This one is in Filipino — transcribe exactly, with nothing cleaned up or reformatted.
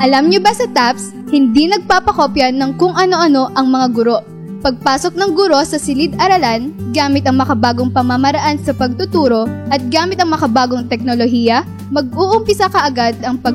Alam niyo ba sa T A P S, hindi nagpapakopya ng kung ano-ano ang mga guro. Pagpasok ng guro sa silid-aralan, gamit ang makabagong pamamaraan sa pagtuturo at gamit ang makabagong teknolohiya, mag-uumpisa kaagad ang pag